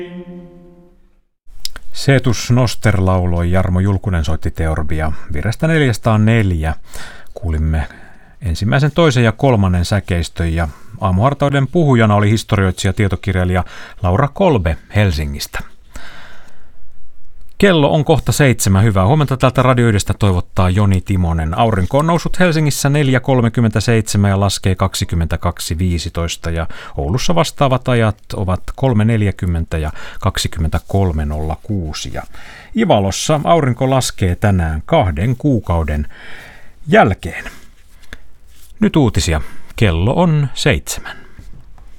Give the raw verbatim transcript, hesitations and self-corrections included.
Cetus Noster lauloi, Jarmo Julkunen soitti teorbia virrestä neljäsataaneljä. Kuulimme ensimmäisen, toisen ja kolmannen säkeistön ja aamuhartauden puhujana oli historioitsija ja tietokirjailija Laura Kolbe Helsingistä. Kello on kohta seitsemän. Hyvää huomenta täältä Radio yhdestä toivottaa Joni Timonen. Aurinko on noussut Helsingissä neljä kolmekymmentäseitsemän ja laskee kaksikymmentäkaksi viisitoista ja Oulussa vastaavat ajat ovat kolme neljäkymmentä ja kaksikymmentäkolme nolla kuusi. Ja Ivalossa aurinko laskee tänään kahden kuukauden jälkeen. Nyt uutisia. Kello on seitsemän.